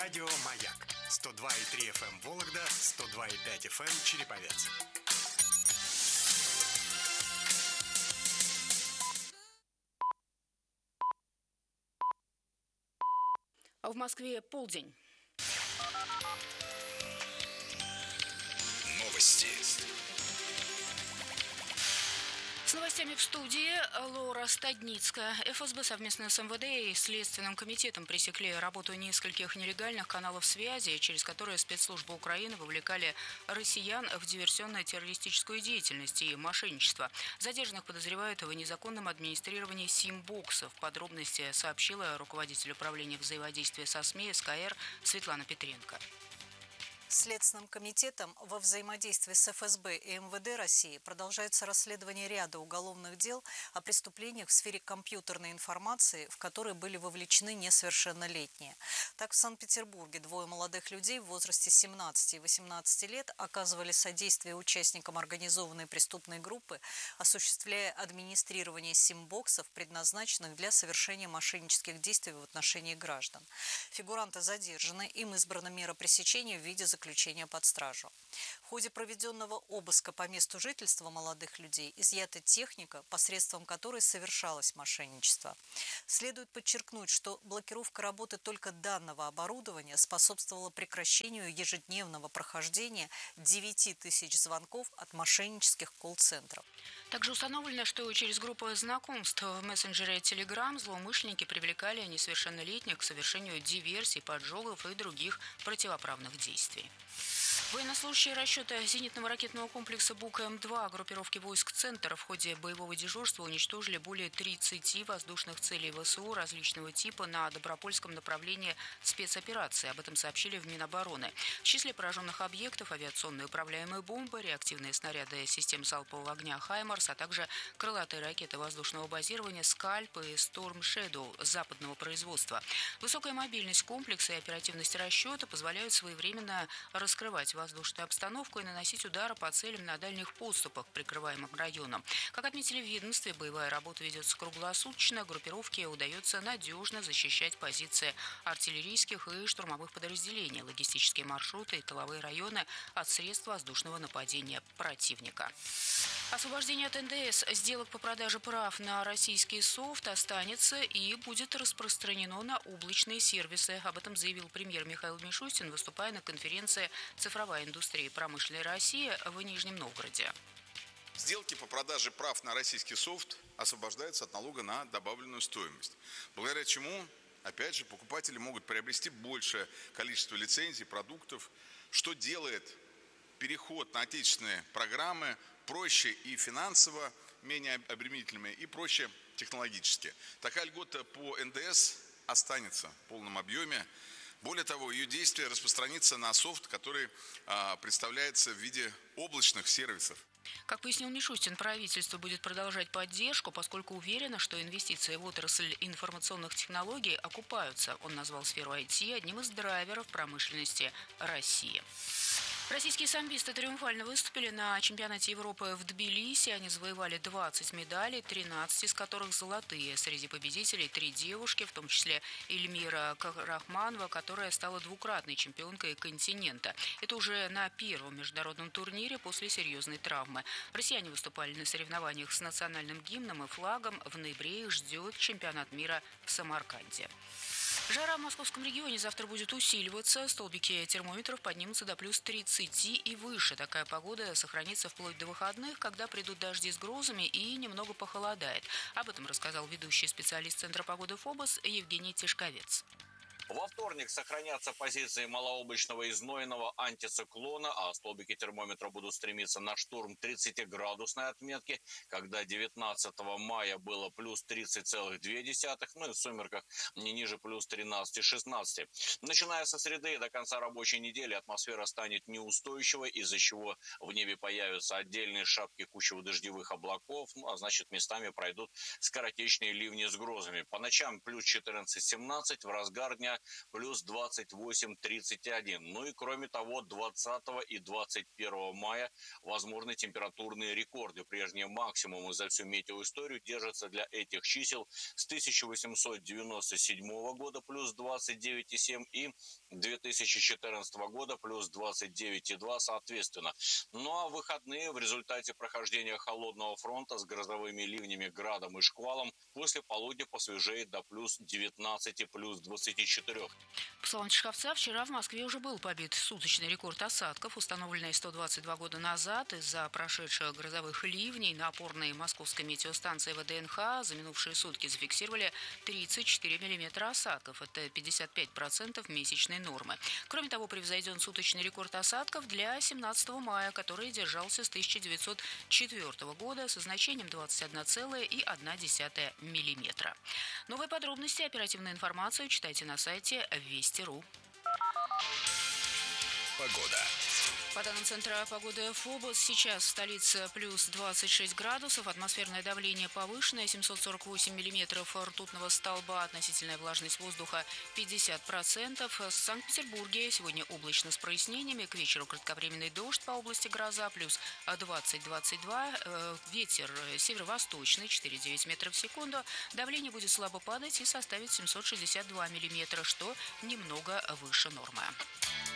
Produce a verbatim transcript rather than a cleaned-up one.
Радио «Маяк». сто два и три эф эм Вологда, сто два и пять эф эм Череповец. В Москве полдень. Новости. С новостями в студии Лора Стадницкая. эф эс бэ совместно с эм вэ дэ и Следственным комитетом пресекли работу нескольких нелегальных каналов связи, через которые спецслужбы Украины вовлекали россиян в диверсионно-террористическую деятельность и мошенничество. Задержанных подозревают в незаконном администрировании сим-боксов. Подробности сообщила руководитель управления взаимодействия со СМИ эс ка эр Светлана Петренко. Следственным комитетом во взаимодействии с эф эс бэ и эм вэ дэ России продолжается расследование ряда уголовных дел о преступлениях в сфере компьютерной информации, в которые были вовлечены несовершеннолетние. Так, в Санкт-Петербурге двое молодых людей в возрасте семнадцати и восемнадцати лет оказывали содействие участникам организованной преступной группы, осуществляя администрирование сим-боксов, предназначенных для совершения мошеннических действий в отношении граждан. Фигуранты задержаны, им избрана мера пресечения в виде заключения заключения под стражу. В ходе проведенного обыска по месту жительства молодых людей изъята техника, посредством которой совершалось мошенничество. Следует подчеркнуть, что блокировка работы только данного оборудования способствовала прекращению ежедневного прохождения девяти тысяч звонков от мошеннических колл-центров. Также установлено, что через группы знакомств в мессенджере Telegram злоумышленники привлекали несовершеннолетних к совершению диверсий, поджогов и других противоправных действий. Военнослужащие расчета зенитного ракетного комплекса Бук эм два группировки войск «Центр» в ходе боевого дежурства уничтожили более тридцати воздушных целей вэ эс у различного типа на Добропольском направлении спецоперации. Об этом сообщили в Минобороны. В числе пораженных объектов авиационные управляемые бомбы, реактивные снаряды систем залпового огня «Хаймарс», а также крылатые ракеты воздушного базирования «Скальп» и «Сторм Шэдоу» западного производства. Высокая мобильность комплекса и оперативность расчета позволяют своевременно раскрывать воздушную обстановку и наносить удары по целям на дальних подступах к прикрываемым районам. Как отметили в ведомстве, боевая работа ведется круглосуточно, группировке удается надежно защищать позиции артиллерийских и штурмовых подразделений, логистические маршруты и тыловые районы от средств воздушного нападения противника. Освобождение от эн дэ эс сделок по продаже прав на российский софт останется и будет распространено на облачные сервисы. Об этом заявил премьер Михаил Мишустин, выступая на конференции «Цифровая индустрия и промышленная Россия» в Нижнем Новгороде. Сделки по продаже прав на российский софт освобождаются от налога на добавленную стоимость, благодаря чему, опять же, покупатели могут приобрести большее количество лицензий, продуктов, что делает переход на отечественные программы проще и финансово, менее обременительными, и проще технологически. Такая льгота по эн дэ эс останется в полном объеме. Более того, ее действие распространится на софт, который а, представляется в виде облачных сервисов. Как пояснил Мишустин, правительство будет продолжать поддержку, поскольку уверено, что инвестиции в отрасль информационных технологий окупаются. Он назвал сферу ай ти одним из драйверов промышленности России. Российские самбисты триумфально выступили на чемпионате Европы в Тбилиси. Они завоевали двадцать медалей, тринадцать из которых золотые. Среди победителей три девушки, в том числе Эльмира Карахманова, которая стала двукратной чемпионкой континента. Это уже на первом международном турнире после серьезной травмы. Россияне выступали на соревнованиях с национальным гимном и флагом. В ноябре их ждет чемпионат мира в Самарканде. Жара в московском регионе завтра будет усиливаться. Столбики термометров поднимутся до плюс тридцати и выше. Такая погода сохранится вплоть до выходных, когда придут дожди с грозами и немного похолодает. Об этом рассказал ведущий специалист Центра погоды ФОБОС Евгений Тишковец. Во вторник сохранятся позиции малооблачного и знойного антициклона, а столбики термометра будут стремиться на штурм тридцатиградусной отметки, когда девятнадцатого мая было плюс тридцать целых две десятых, ну и в сумерках не ниже плюс тринадцати-шестнадцати. Начиная со среды до конца рабочей недели атмосфера станет неустойчивой, из-за чего в небе появятся отдельные шапки кучево-дождевых облаков, ну а значит местами пройдут скоротечные ливни с грозами. По ночам плюс четырнадцать-семнадцать, в разгар дня мая плюс двадцать восемь — тридцать один. Ну и кроме того, двадцатого и двадцать первого мая возможны температурные рекорды. Прежние максимумы за всю метеоисторию держатся для этих чисел с тысяча восемьсот девяносто седьмого года плюс двадцать девять и семь и две тысячи четырнадцатого года плюс двадцать девять и два соответственно. Ну а в выходные в результате прохождения холодного фронта с грозовыми ливнями, градом и шквалом после полудня посвежеет до плюс девятнадцати, плюс двадцати четырёх. По словам Чеховца, вчера в Москве уже был побит суточный рекорд осадков, установленный сто двадцать два года назад из-за прошедших грозовых ливней. На опорной московской метеостанции ВДНХ за минувшие сутки зафиксировали тридцать четыре миллиметра осадков. Это пятьдесят пять процентов месячной нормы. Кроме того, превзойден суточный рекорд осадков для семнадцатого мая, который держался с тысяча девятьсот четвёртого года со значением двадцать одна целая одна десятая миллиметра. Новые подробности, оперативную информацию читайте на сайте Вести точка ру. Погода. По данным Центра погоды ФОБОС, сейчас в столице плюс двадцать шесть градусов, атмосферное давление повышенное, семьсот сорок восемь миллиметров ртутного столба, относительная влажность воздуха пятьдесят процентов. В Санкт-Петербурге сегодня облачно с прояснениями, к вечеру кратковременный дождь по области гроза, плюс двадцать — двадцать два, ветер северо-восточный четыре — девять метров в секунду, давление будет слабо падать и составит семьсот шестьдесят два миллиметра, что немного выше нормы.